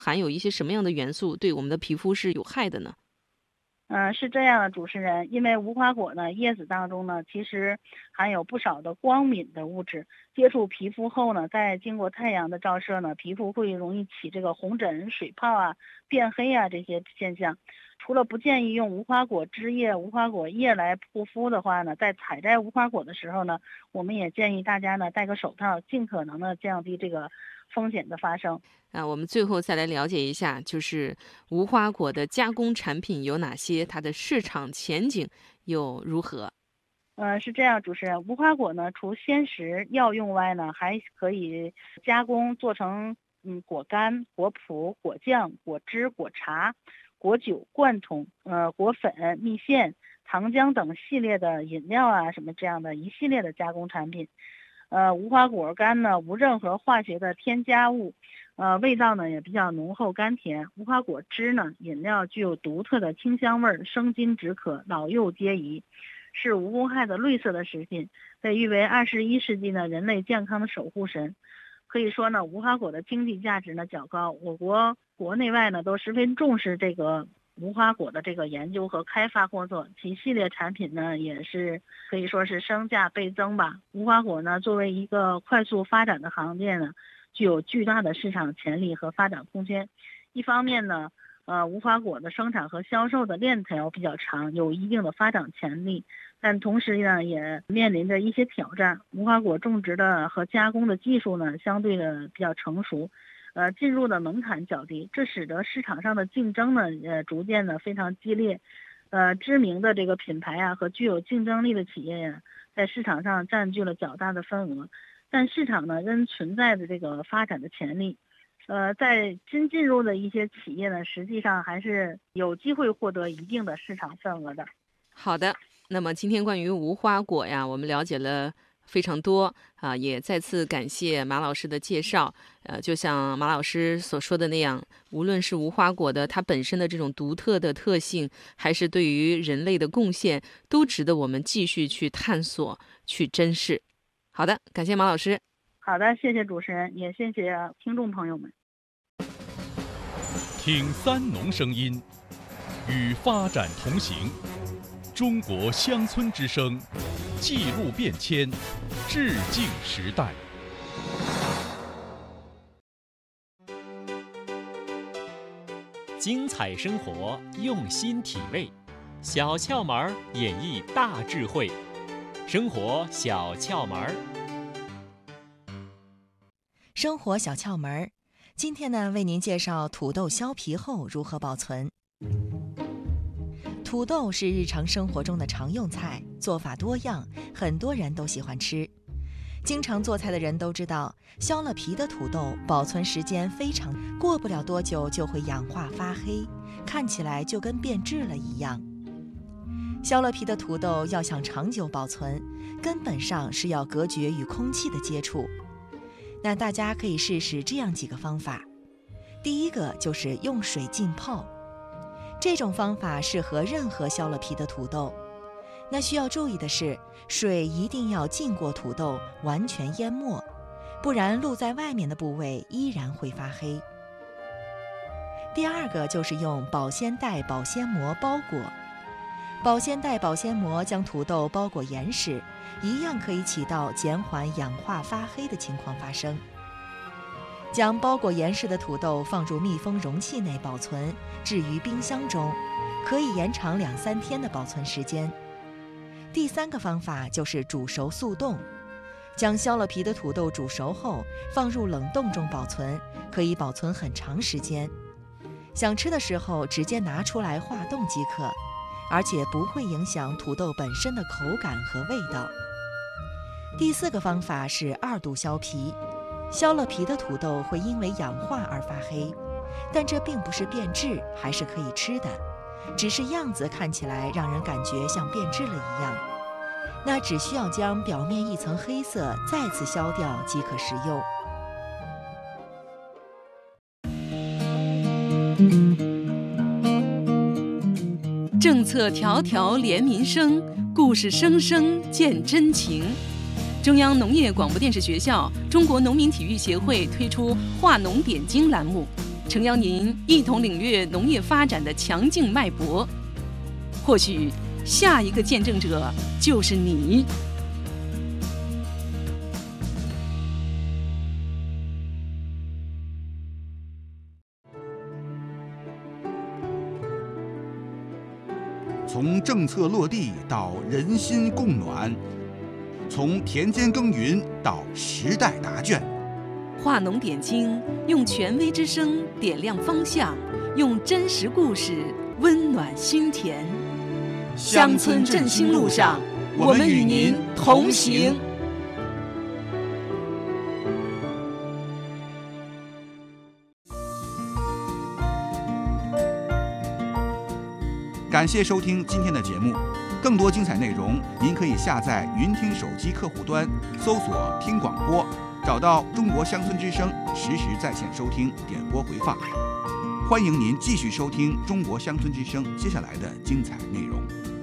含有一些什么样的元素对我们的皮肤是有害的呢？ 是这样的，主持人，因为无花果呢，叶子当中呢，其实含有不少的光敏的物质，接触皮肤后呢，再经过太阳的照射呢，皮肤会容易起这个红疹、水泡啊、变黑啊这些现象。除了不建议用无花果汁液、无花果叶来护肤的话呢，在采摘无花果的时候呢，我们也建议大家呢戴个手套，尽可能的降低这个风险的发生。 我们最后再来了解一下，就是无花果的加工产品有哪些，它的市场前景又如何？ 是这样，主持人，无花果呢，除鲜食药用外呢，还可以加工做成果干、果脯、果酱、果汁、果茶、果酒、罐头、果粉、蜜饯、糖浆等系列的饮料啊，什么这样的一系列的加工产品。无花果干呢无任何化学的添加物，味道呢也比较浓厚甘甜。无花果汁呢饮料具有独特的清香味儿，生津止渴，老幼皆宜，是无公害的绿色的食品，被誉为21世纪呢人类健康的守护神。可以说呢，无花果的经济价值呢较高，我国国内外呢都十分重视这个无花果的这个研究和开发工作，其系列产品呢也是可以说是身价倍增吧。无花果呢作为一个快速发展的行业呢，具有巨大的市场潜力和发展空间。一方面呢，无花果的生产和销售的链条比较长，有一定的发展潜力，但同时呢也面临着一些挑战。无花果种植的和加工的技术呢相对的比较成熟，进入的门槛较低，这使得市场上的竞争呢逐渐的非常激烈。知名的这个品牌啊和具有竞争力的企业呀，在市场上占据了较大的份额，但市场呢仍存在着这个发展的潜力。在新进入的一些企业呢，实际上还是有机会获得一定的市场份额的。 好的，那么今天关于无花果呀，我们了解了非常多啊，也再次感谢马老师的介绍。就像马老师所说的那样，无论是无花果的它本身的这种独特的特性，还是对于人类的贡献，都值得我们继续去探索、去珍视。好的，感谢马老师。 好的，谢谢主持人，也谢谢听众朋友们。 听三农声音，与发展同行。中国乡村之声，记录变迁，致敬时代。 精彩生活，用心体味，小窍门演绎大智慧。生活小窍门。 生活小窍门，今天呢，为您介绍土豆削皮后如何保存。土豆是日常生活中的常用菜，做法多样，很多人都喜欢吃。经常做菜的人都知道，削了皮的土豆保存时间非常，过不了多久就会氧化发黑，看起来就跟变质了一样。削了皮的土豆要想长久保存，根本上是要隔绝与空气的接触。那大家可以试试这样几个方法。第一个就是用水浸泡，这种方法适合任何削了皮的土豆。那需要注意的是，水一定要浸过土豆，完全淹没，不然露在外面的部位依然会发黑。第二个就是用保鲜袋、保鲜膜包裹。保鲜袋、保鲜膜将土豆包裹严实，一样可以起到减缓氧化发黑的情况发生。将包裹严实的土豆放入密封容器内保存，置于冰箱中，可以延长2-3天的保存时间。第三个方法就是煮熟速冻，将削了皮的土豆煮熟后放入冷冻中保存，可以保存很长时间。想吃的时候直接拿出来化冻即可，而且不会影响土豆本身的口感和味道。第四个方法是2度削皮。削了皮的土豆会因为氧化而发黑，但这并不是变质，还是可以吃的，只是样子看起来让人感觉像变质了一样。那只需要将表面一层黑色再次削掉即可食用。 政策条条连民生，故事声声见真情。中央农业广播电视学校、中国农民体育协会推出“化农点睛”栏目， 诚邀您一同领略农业发展的强劲脉搏。或许下一个见证者就是你。 从政策落地到人心共暖，从田间耕耘到时代答卷， 画龙点睛，用权威之声点亮方向，用真实故事温暖心田。乡村振兴路上，我们与您同行。 感谢收听今天的节目，更多精彩内容您可以下载云听手机客户端，搜索听广播，找到中国乡村之声，实时在线收听点播回放。欢迎您继续收听中国乡村之声接下来的精彩内容。